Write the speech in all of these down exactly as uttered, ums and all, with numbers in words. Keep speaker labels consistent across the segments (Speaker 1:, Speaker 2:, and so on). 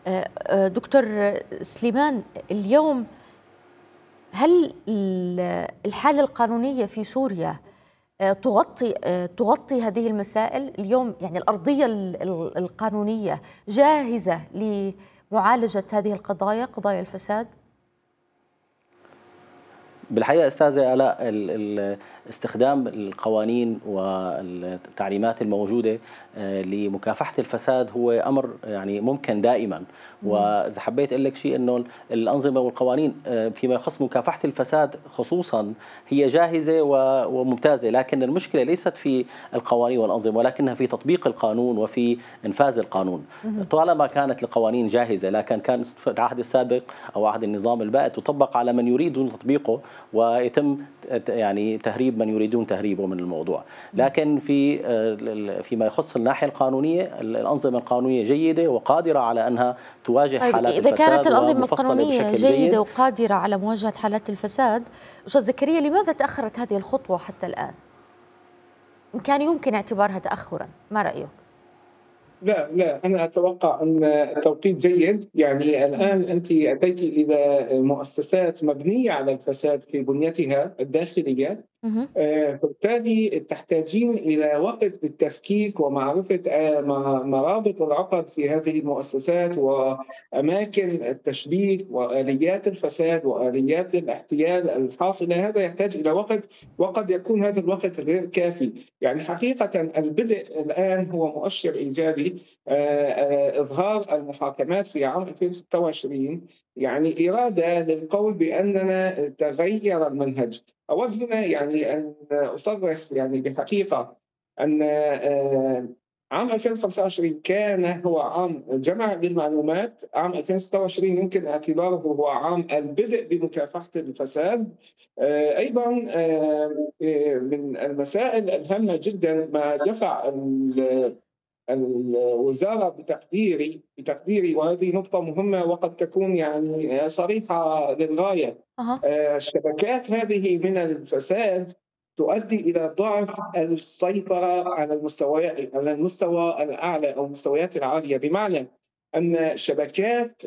Speaker 1: آآ آآ دكتور سليمان، اليوم هل ال الحالة القانونية في سوريا آآ تغطي آآ تغطي هذه المسائل؟ اليوم يعني الأرضية ال ال القانونية جاهزة لمعالجة هذه القضايا، قضايا الفساد؟
Speaker 2: بالحقيقة أستاذة آلاء، ال ال استخدام القوانين والتعليمات الموجودة آه، لمكافحة الفساد هو أمر يعني ممكن دائما.
Speaker 1: اهم.
Speaker 2: وإذا حبيت أقول لك شيء أنه الأنظمة والقوانين آه، فيما يخص مكافحة الفساد خصوصا هي جاهزة و- وممتازة، لكن المشكلة ليست في القوانين والأنظمة ولكنها في تطبيق القانون وفي إنفاذ القانون.
Speaker 1: اهم.
Speaker 2: طالما كانت القوانين جاهزة، لكن كان في العهد السابق أو عهد النظام البائد تطبق على من يريدون تطبيقه ويتم يعني تهريب من يريدون تهريبه من الموضوع.
Speaker 1: إمم.
Speaker 2: لكن في آه، فيما يخص الناحية القانونية، الأنظمة القانونية جيدة وقادرة على أنها تواجه
Speaker 1: طيب
Speaker 2: حالات
Speaker 1: إذا كانت
Speaker 2: الفساد
Speaker 1: الأنظمة
Speaker 2: ومفصلة
Speaker 1: القانونية
Speaker 2: بشكل
Speaker 1: جيدة
Speaker 2: جيد.
Speaker 1: وقادرة على مواجهة حالات الفساد، أستاذ زكريا لماذا تأخرت هذه الخطوة حتى الآن؟ إن كان يمكن اعتبارها تأخرًا، ما رأيك؟
Speaker 3: لا لا أنا أتوقع أن التوقيت جيد. يعني
Speaker 1: اهم.
Speaker 3: الآن أنت أتيت إلى مؤسسات مبنية على الفساد في بنيتها الداخلية.
Speaker 1: اهم.
Speaker 3: آه، بالتالي تحتاجين إلى وقت للتفكيك ومعرفة آه، م- مرابط العقد في هذه المؤسسات وأماكن التشبيك وآليات الفساد وآليات الاحتيال الحاصلة. هذا يحتاج إلى وقت، وقد يكون هذا الوقت غير كافي. يعني حقيقة البدء الآن هو مؤشر إيجابي. آه، آه، إظهار المحاكمات في عام ألفين وستة وعشرين يعني إرادة للقول بأننا تغير المنهج. أود هنا يعني أن أصرح يعني بحقيقة أن آه، عام ألفين وخمسة وعشرين كان هو عام جمع للمعلومات. عام ألفين وستة وعشرين يمكن اعتباره هو عام البدء بمكافحة الفساد. آه، أيضا آه، من المسائل الهامة جدا ما دفع الوزارة بتقديري بتقديري وهذه نقطة مهمة وقد تكون يعني صريحة للغاية.
Speaker 1: أها.
Speaker 3: آه، الشبكات هذه من الفساد تؤدي إلى ضعف السيطرة على المستوى على المستوى الأعلى أو المستويات العالية، بمعنى أن شبكات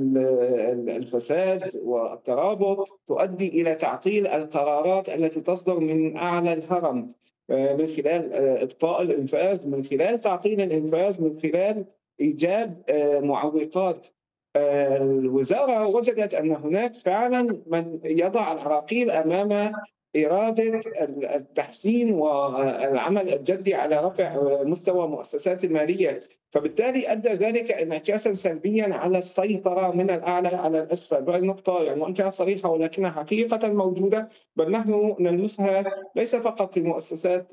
Speaker 3: ال- الفساد والترابط تؤدي إلى تعطيل القرارات التي تصدر من أعلى الهرم، آه، من خلال آه، إبطاء الإنفاذ، من خلال تعطيل الإنفاذ، من خلال إيجاد آه، معوقات. آه، الوزارة وجدت أن هناك فعلا من يضع العراقيل أمام إرادة التحسين والعمل الجدي على رفع مستوى مؤسسات المالية. فبالتالي أدى ذلك انعكاسا سلبيا على السيطرة من الأعلى على الأسفل. هذه النقطة يعني وإن كانت صريحة ولكنها حقيقة موجودة، بل نحن نلمسها ليس فقط في المؤسسات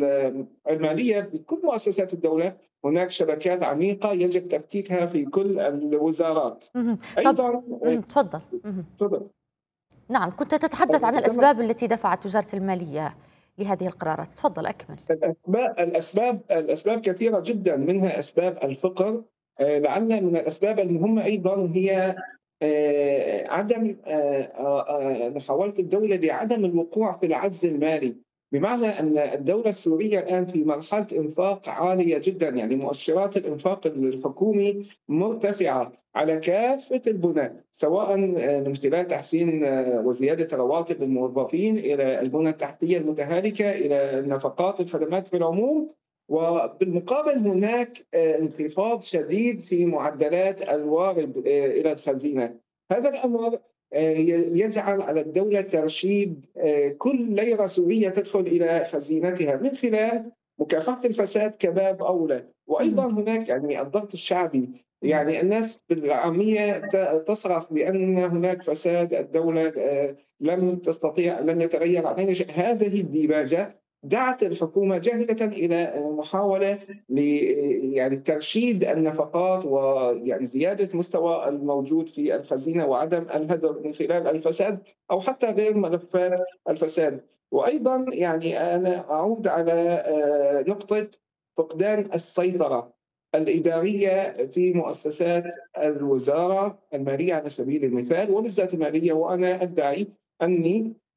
Speaker 3: المالية، بكل مؤسسات الدولة هناك شبكات عميقة يجب تفكيكها في كل الوزارات.
Speaker 1: اهم. طب
Speaker 3: أيضا
Speaker 1: اهم، تفضل. اهم.
Speaker 3: تفضل.
Speaker 1: نعم، كنت تتحدث عن الأسباب التي دفعت وزارة المالية لهذه القرارات، تفضل أكمل.
Speaker 3: الأسباب الأسباب الأسباب كثيرة جدا، منها أسباب الفقر. آه، لعل من الأسباب المهمة أيضا هي آه، عدم آه، آه، آه، محاولة الدولة لعدم الوقوع في العجز المالي، بمعنى أن الدولة السورية الآن في مرحلة إنفاق عالية جدا. يعني مؤشرات الإنفاق الحكومي مرتفعة على كافة البنى، سواء آه، من خلال تحسين آه، وزيادة رواتب الموظفين إلى البنى التحتية المتهالكة إلى النفقات الخدمات في العموم. وبالمقابل هناك آه، انخفاض شديد في معدلات الوارد آه، إلى الخزينة. هذا الأمر آه، يجعل على الدولة ترشيد آه، كل ليرة سورية تدخل إلى خزينتها من خلال مكافحة الفساد كباب أولى. وأيضا
Speaker 1: اهم.
Speaker 3: هناك يعني الضغط الشعبي.
Speaker 1: اهم.
Speaker 3: يعني الناس بالعامية ت- تصرخ بأن هناك فساد، الدولة آه، لم تستطيع، لم يتغير علينا شيء. هذه الديباجة دعت الحكومة جاهدة إلى محاولة ل يعني ترشيد النفقات ويعني زيادة مستوى الموجود في الخزينة وعدم الهدر من خلال الفساد أو حتى غير ملفات الفساد. وأيضا يعني أنا أعود على آه، نقطة فقدان السيطرة الإدارية في مؤسسات الوزارة المالية على سبيل المثال، وبالذات المالية. وأنا أدعي أني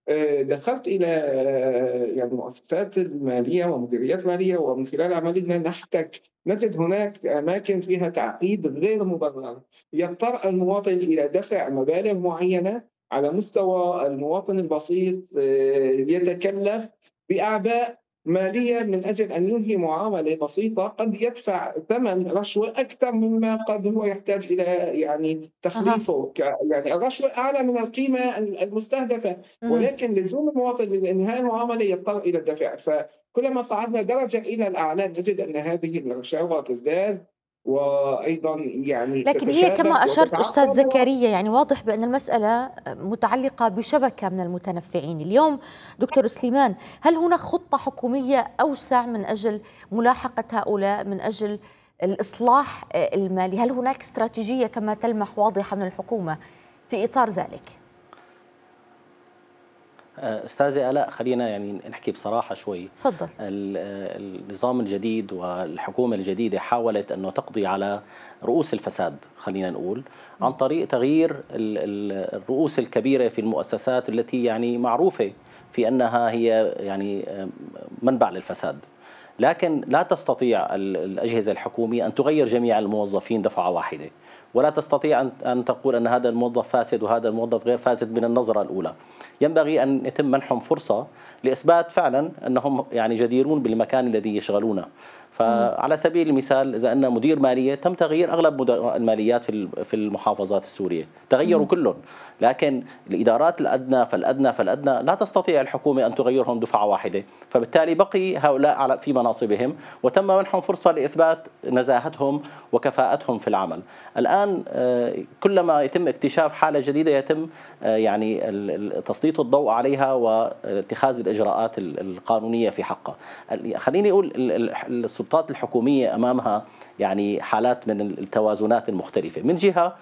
Speaker 3: آآ دخلت إلى آآ يعني المؤسسات المالية ومديريات مالية، ومن خلال عملنا نحتك نجد هناك أماكن فيها تعقيد غير مبرر، يضطر المواطن إلى دفع مبالغ معينة على مستوى المواطن البسيط آآ يتكلف بأعباء مالية من أجل أن ينهي معاملة بسيطة، قد يدفع ثمن رشوة أكثر مما قد هو يحتاج إلى يعني
Speaker 1: أها.
Speaker 3: تخليصه، ك يعني الرشوة أعلى من القيمة ال المستهدفة.
Speaker 1: مهم.
Speaker 3: ولكن لزوم المواطن لإنهاء المعاملة يضطر إلى الدفع، فكلما صعدنا درجة إلى الأعلى نجد أن هذه الرشاوى تزداد، وأيضًا يعني
Speaker 1: لكن هي كما
Speaker 3: تتشابك
Speaker 1: أشرت أستاذ
Speaker 3: وتتعقد.
Speaker 1: زكريا، يعني واضح بأن المسألة متعلقة بشبكة من المتنفعين. اليوم دكتور سليمان، هل هناك خطة حكومية أوسع من أجل ملاحقة هؤلاء، من أجل الإصلاح المالي؟ هل هناك استراتيجية كما تلمح واضحة من الحكومة في إطار ذلك؟
Speaker 2: أستاذة آلاء، خلينا يعني نحكي بصراحة شوي.
Speaker 1: تفضل.
Speaker 2: ال- النظام الجديد والحكومة الجديدة حاولت أنه تقضي على رؤوس الفساد، خلينا نقول، عن طريق تغيير ال- ال- الرؤوس الكبيرة في المؤسسات التي يعني معروفة في أنها هي يعني منبع للفساد. لكن لا تستطيع ال- الأجهزة الحكومية أن تغير جميع الموظفين دفعة واحدة، ولا تستطيع أن أن تقول أن هذا الموظف فاسد وهذا الموظف غير فاسد من النظرة الأولى. ينبغي أن يتم منحهم فرصة لإثبات فعلا أنهم يعني جديرون بالمكان الذي يشغلونه. فعلى سبيل المثال، إذا أن مدير مالية تم تغيير أغلب مدراء الماليات في في المحافظات السورية، تغيروا كلهم، لكن الإدارات الأدنى فالأدنى فالأدنى لا تستطيع الحكومة أن تغيرهم دفعة واحدة، فبالتالي بقي هؤلاء على في مناصبهم وتم منحهم فرصة لإثبات نزاهتهم وكفاءتهم في العمل. الآن كلما يتم اكتشاف حالة جديدة يتم يعني تسليط الضوء عليها واتخاذ الإجراءات القانونية في حقها. خليني أقول السلطات الحكومية أمامها يعني حالات من التوازنات المختلفة. من جهة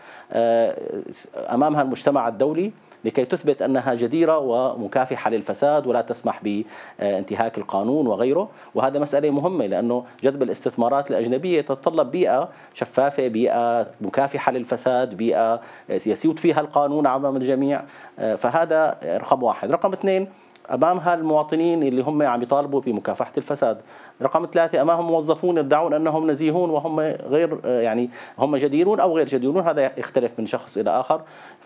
Speaker 2: أمامها المجتمع الدولي لكي تثبت أنها جديرة ومكافحة للفساد ولا تسمح بانتهاك القانون وغيره، وهذا مسألة مهمة لأنه جذب الاستثمارات الأجنبية تتطلب بيئة شفافة، بيئة مكافحة للفساد، بيئة يسود فيها القانون أمام الجميع. فهذا رقم واحد. رقم اثنين، أمامها المواطنين اللي هم عم يطالبوا بمكافحة الفساد. رقم ثلاثة، أمامهم موظفون يدعون أنهم نزيهون وهم غير يعني هم جديرون أو غير جديرون، هذا يختلف من شخص إلى آخر.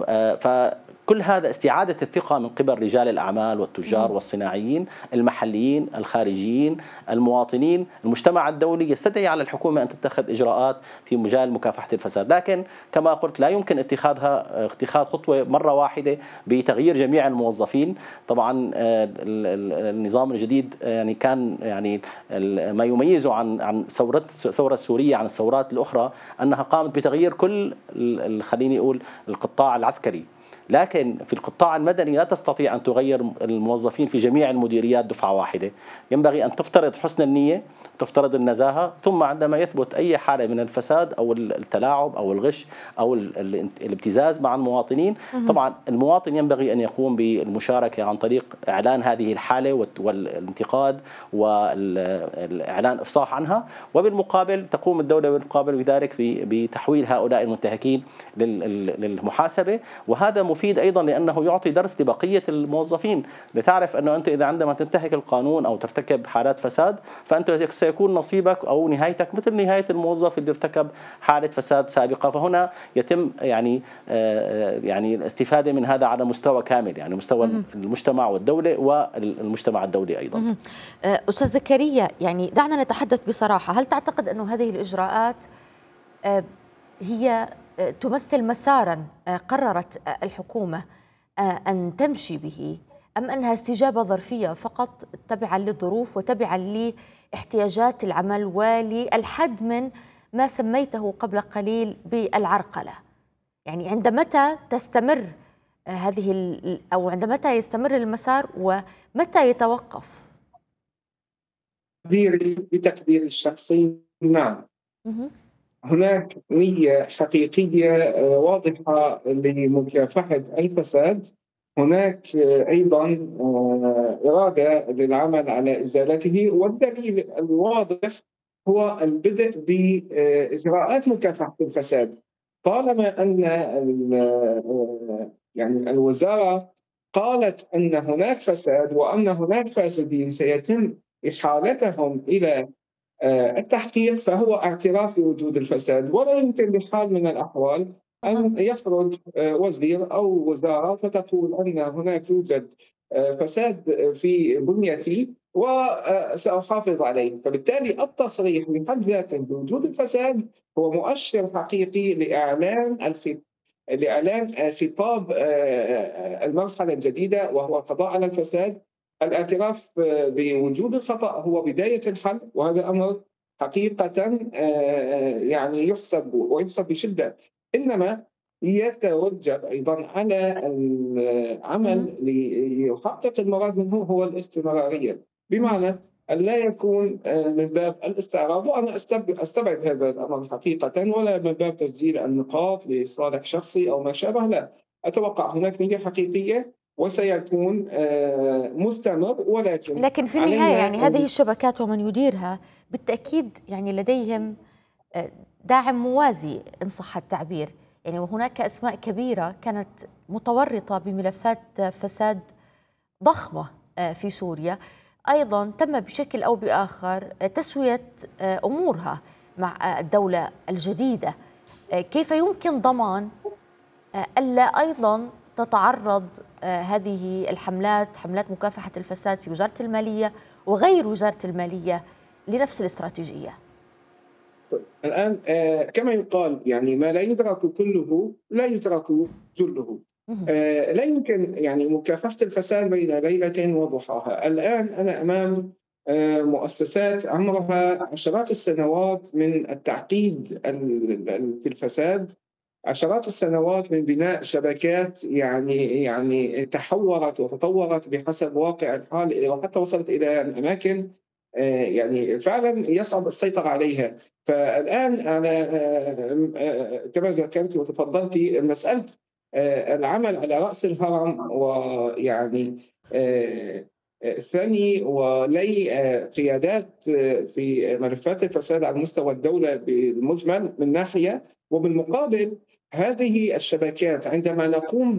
Speaker 2: فكل هذا استعادة الثقة من قبل رجال الأعمال والتجار والصناعيين المحليين الخارجيين المواطنين. المجتمع الدولي يستدعي على الحكومة أن تتخذ إجراءات في مجال مكافحة الفساد، لكن كما قلت لا يمكن اتخاذها اتخاذ خطوة مرة واحدة بتغيير جميع الموظفين. طبعا النظام الجديد يعني كان يعني ما يميزه عن عن ثورة الثورة السورية عن الثورات الأخرى أنها قامت بتغيير كل خليني أقول القطاع العسكري، لكن في القطاع المدني لا تستطيع أن تغير الموظفين في جميع المديريات دفعة واحدة. ينبغي أن تفترض حسن النية، تفترض النزاهة، ثم عندما يثبت أي حالة من الفساد أو التلاعب أو الغش أو الابتزاز مع المواطنين، طبعا المواطن ينبغي أن يقوم بالمشاركة عن طريق إعلان هذه الحالة والانتقاد والإعلان إفصاح عنها، وبالمقابل تقوم الدولة بالمقابل بذلك بتحويل هؤلاء المنتهكين للمحاسبة. وهذا مفيد أيضا لأنه يعطي درس لبقية الموظفين، لتعرف أنه أنت إذا عندما تنتهك القانون أو ترتكب حالات فساد فأنت سيكون نصيبك أو نهايتك مثل نهاية الموظف اللي ارتكب حالة فساد سابقة. فهنا يتم يعني يعني الاستفادة من هذا على مستوى كامل، يعني مستوى المجتمع والدولة والمجتمع الدولي أيضا.
Speaker 1: أستاذ زكريا، يعني دعنا نتحدث بصراحة، هل تعتقد أن هذه الإجراءات هي تمثل مسارا قررت الحكومة أن تمشي به، أم أنها استجابة ظرفية فقط تبعا للظروف وتبعا لاحتياجات العمل وللحد من ما سميته قبل قليل بالعرقلة؟ يعني عند متى تستمر هذه أو عند متى يستمر المسار ومتى يتوقف؟
Speaker 3: بتقديري الشخصي نعم، هناك نية حقيقية واضحة لمكافحة الفساد. هناك أيضا إرادة للعمل على إزالته، والدليل الواضح هو البدء بإجراءات مكافحة الفساد. طالما أن يعني الوزارة قالت أن هناك فساد وأن هناك فاسدين سيتم إحالتهم إلى آه، التحقيق، فهو اعتراف بوجود الفساد. ولا يمكن بحال من الأحوال
Speaker 1: أها.
Speaker 3: أن يخرج آه، وزير أو وزارة فتقول أن هناك يوجد آه، فساد في بنيتي وسأحافظ عليه. فبالتالي التصريح بحد ذاته بوجود الفساد هو مؤشر حقيقي لإعلان الخ- لإعلان خطاب آه، آه، المرحلة الجديدة، وهو القضاء على الفساد. الاعتراف بوجود الخطأ هو بداية الحل، وهذا أمر حقيقة آه، يعني يحسب ويحسب بشدة. إنما يتوجب أيضا على
Speaker 1: مهم.
Speaker 3: العمل ليحقق المراد منه هو الاستمرارية،
Speaker 1: مهم.
Speaker 3: بمعنى أن لا يكون آه، من باب الاستعراض، وأنا أستب- أستبعد هذا الأمر حقيقة، ولا من باب تسجيل النقاط لصالح شخصي أو ما شابه. لا، أتوقع هناك نية حقيقية وسيكون آه، مستمر، ولكن
Speaker 1: لكن في النهاية
Speaker 3: علينا
Speaker 1: يعني هذه
Speaker 3: أن
Speaker 1: الشبكات ومن يديرها بالتأكيد يعني لديهم آه، داعم موازي إن صح التعبير. يعني وهناك أسماء كبيرة كانت متورطة بملفات فساد ضخمة آه، في سوريا، أيضا تم بشكل أو بآخر آه، تسوية آه، أمورها مع آه، الدولة الجديدة. آه، كيف يمكن ضمان آه، ألا أيضا تتعرض آه، هذه الحملات، حملات مكافحة الفساد في وزارة المالية وغير وزارة المالية، لنفس الاستراتيجية؟
Speaker 3: الآن آه، كما يقال يعني ما لا يدرك كله لا يترك جله.
Speaker 1: مهم.
Speaker 3: آه، لا يمكن يعني مكافحة الفساد بين ليلة وضحاها. الآن أنا أمام آه، مؤسسات عمرها عشرات السنوات من التعقيد ال- ال- في الفساد، عشرات السنوات من بناء شبكات يعني يعني تحورت وتطورت بحسب واقع الحال، وحتى وصلت إلى أماكن آه، يعني فعلا يصعب السيطرة عليها. فالآن أنا آه، آه، كما ذكرت وتفضلت مسألة آه، العمل على رأس الهرم، ويعني آه، آه، ثاني ولي آه، قيادات آه، في ملفات الفساد على مستوى الدولة بالمجمل من ناحية، وبالمقابل هذه الشبكات عندما نقوم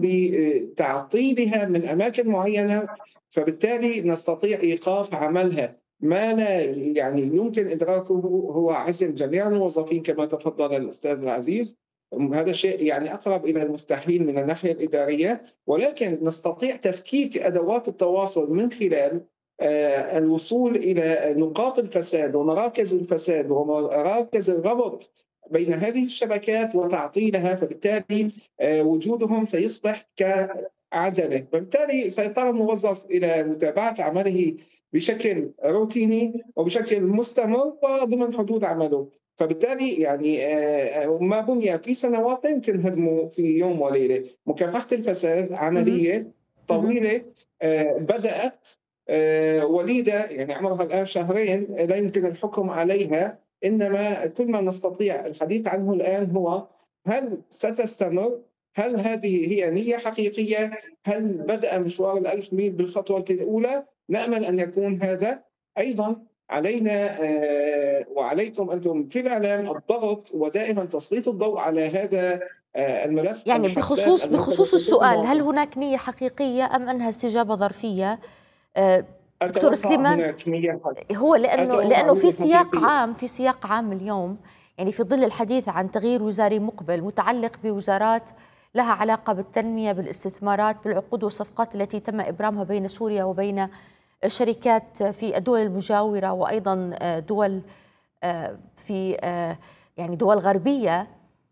Speaker 3: بتعطيلها من أماكن معينة فبالتالي نستطيع إيقاف عملها. ما لا يعني يمكن إدراكه هو عزل جميع الموظفين كما تفضل الأستاذ العزيز. هذا شيء يعني أقرب إلى المستحيل من الناحية الإدارية، ولكن نستطيع تفكيك أدوات التواصل من خلال آه، الوصول إلى نقاط الفساد ومراكز الفساد ومراكز الربط بين هذه الشبكات وتعطيلها. فبالتالي آه، وجودهم سيصبح كعدمه، فبالتالي سيضطر الموظف إلى متابعة عمله بشكل روتيني وبشكل مستمر وضمن حدود عمله. فبالتالي يعني آه، آه، ما بني في سنوات لا يمكن هدمه في يوم وليلة. مكافحة الفساد
Speaker 1: مهم.
Speaker 3: عملية
Speaker 1: مهم.
Speaker 3: طويلة آه، بدأت آه، وليدة يعني عمرها الآن شهرين، لا يمكن الحكم عليها. إنما كل ما نستطيع الحديث عنه الآن هو هل ستستمر؟ هل هذه هي نية حقيقية؟ هل بدأ مشوار الألف ميل بالخطوة الأولى؟ نأمل أن يكون هذا. أيضا علينا آه، وعليكم أنتم في الإعلام الضغط ودائما تسليط الضوء على هذا آه، الملف
Speaker 1: يعني
Speaker 3: الحساس
Speaker 1: بخصوص
Speaker 3: المرتبط
Speaker 1: بخصوص
Speaker 3: بحقوق
Speaker 1: السؤال، هل
Speaker 3: المواطن.
Speaker 1: هناك نية حقيقية أم أنها استجابة ظرفية؟ آه، دكتور
Speaker 3: أتوقع
Speaker 1: سليمان،
Speaker 3: هناك نية
Speaker 1: هو لأنه
Speaker 3: أتوقع
Speaker 1: لأنه في
Speaker 3: نية
Speaker 1: سياق
Speaker 3: حقيقية.
Speaker 1: عام في سياق عام اليوم، يعني في ظل الحديث عن تغيير وزاري مقبل متعلق بوزارات لها علاقة بالتنمية، بالاستثمارات، بالعقود والصفقات التي تم إبرامها بين سوريا وبين شركات في الدول المجاورة، وأيضا دول آه، في آه، يعني دول غربية.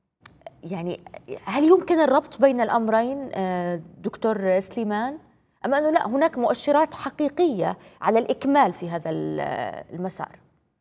Speaker 1: يعني هل يمكن الربط بين الأمرين آه، دكتور سليمان، أم أنه لا، هناك مؤشرات حقيقية على الإكمال في هذا المسار؟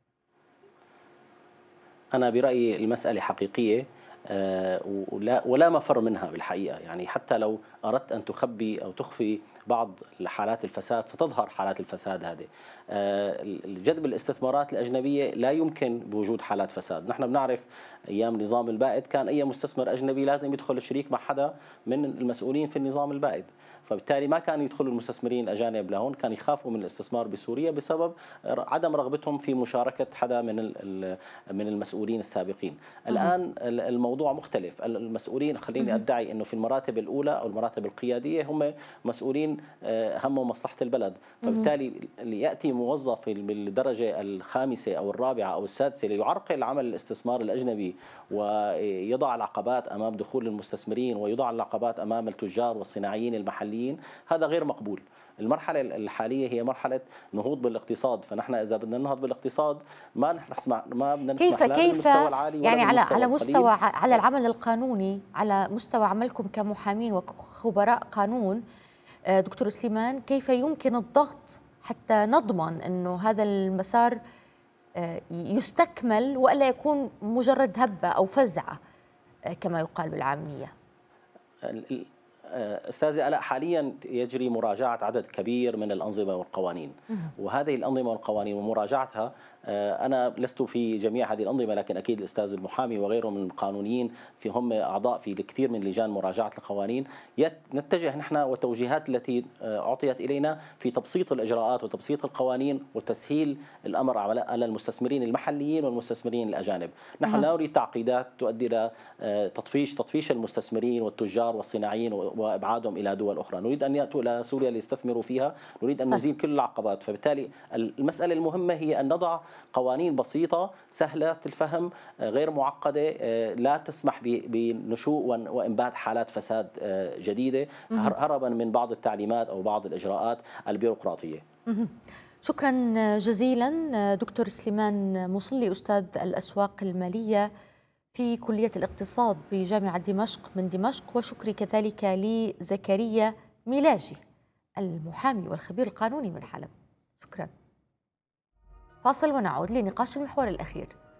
Speaker 2: أنا برأيي المسألة حقيقية، آه، ولا ولا مفر منها بالحقيقة. يعني حتى لو أردت أن تخبي أو تخفي بعض حالات الفساد ستظهر حالات الفساد هذه. آه، جذب الاستثمارات الأجنبية لا يمكن بوجود حالات فساد. نحن بنعرف أيام نظام البائد كان أي مستثمر أجنبي لازم يدخل شريك مع حدا من المسؤولين في النظام البائد، فبالتالي ما كان يدخلوا المستثمرين الأجانب لهون، كان يخافوا من الاستثمار بسوريا بسبب عدم رغبتهم في مشاركة حدا من من المسؤولين السابقين. الآن الموضوع الموضوع مختلف. المسؤولين خليني أدعي أنه في المراتب الأولى أو المراتب القيادية هم مسؤولين همهم مصلحة البلد، فبالتالي ليأتي موظف بالدرجة الخامسة أو الرابعة أو السادسة ليعرقل عمل الاستثمار الأجنبي ويضع العقبات أمام دخول المستثمرين ويضع العقبات أمام التجار والصناعيين المحليين، هذا غير مقبول. المرحلة الحالية هي مرحلة نهوض بالاقتصاد، فنحن إذا بدنا ننهض بالاقتصاد ما نسمع ما بدنا نسمح
Speaker 1: كيف
Speaker 2: لا
Speaker 1: كيف
Speaker 2: بالمستوى العالي ولا
Speaker 1: يعني على
Speaker 2: بالمستوى
Speaker 1: على مستوى
Speaker 2: القليل.
Speaker 1: على العمل القانوني، على مستوى عملكم كمحامين وخبراء قانون دكتور سليمان، كيف يمكن الضغط حتى نضمن أنه هذا المسار يستكمل وألا يكون مجرد هبة أو فزعة كما يقال بالعامية؟
Speaker 2: أستاذي آلاء، حاليا يجري مراجعة عدد كبير من الأنظمة والقوانين، وهذه الأنظمة والقوانين ومراجعتها أنا لست في جميع هذه الأنظمة، لكن أكيد الأستاذ المحامي وغيره من القانونيين في هم أعضاء في الكثير من لجان مراجعة القوانين. نتجه نحن والتوجيهات التي أعطيت إلينا في تبسيط الإجراءات وتبسيط القوانين وتسهيل الأمر على المستثمرين المحليين والمستثمرين الأجانب. نحن لا نريد تعقيدات تؤدي إلى تطفيش تطفيش المستثمرين والتجار والصناعيين وإبعادهم إلى دول أخرى. نريد أن يأتوا إلى سوريا ليستثمروا فيها، نريد أن نزيل كل العقبات. فبالتالي المسألة المهمة هي أن نضع قوانين بسيطة سهلة الفهم غير معقدة لا تسمح بنشوء وإنبات حالات فساد جديدة هربا من بعض التعليمات أو بعض الإجراءات البيروقراطية.
Speaker 1: شكرا جزيلا دكتور سليمان مصلي، أستاذ الأسواق المالية في كلية الاقتصاد بجامعة دمشق من دمشق، وشكري كذلك لزكريا ميلاجي المحامي والخبير القانوني من حلب. شكرا. فاصل ونعود لنقاش المحور الأخير.